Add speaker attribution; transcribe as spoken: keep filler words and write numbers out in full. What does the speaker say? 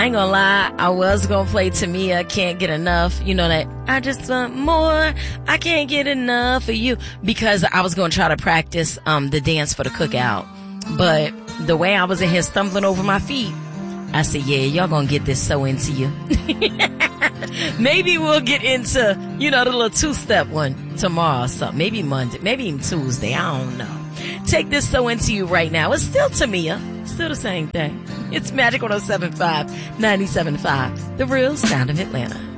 Speaker 1: I ain't gonna lie, I was gonna play Tamia, Can't Get Enough. You know that, I just want more, I can't get enough of you. Because I was gonna try to practice um the dance for the cookout. But the way I was in here stumbling over my feet, I said, yeah, y'all gonna get this so into you. Maybe we'll get into, you know, the little two-step one tomorrow or something. Maybe Monday, maybe even Tuesday, I don't know. Take this so into you right now. It's still Tamia. Still the same thing. It's Magic one oh seven point five, ninety-seven point five. The real sound of Atlanta.